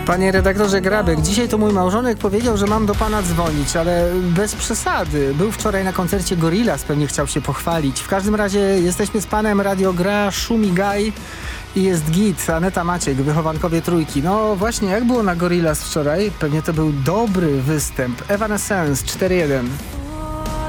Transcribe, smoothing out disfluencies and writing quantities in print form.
Panie redaktorze Grabek, dzisiaj to mój małżonek powiedział, że mam do pana dzwonić, ale bez przesady. Był wczoraj na koncercie Gorillaz, pewnie chciał się pochwalić. W każdym razie jesteśmy z panem, radio gra, szumi gaj i jest git. Aneta Maciek, wychowankowie Trójki. No właśnie, jak było na Gorillaz wczoraj? Pewnie to był dobry występ. Evanescence 4-1.